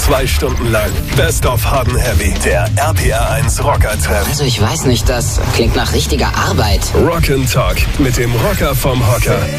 2 Stunden lang Best of Hard & Heavy. Der RPR1 Rocker-Treff. Also ich weiß nicht, das klingt nach richtiger Arbeit. Rock ' Talk mit dem Rocker vom Hocker.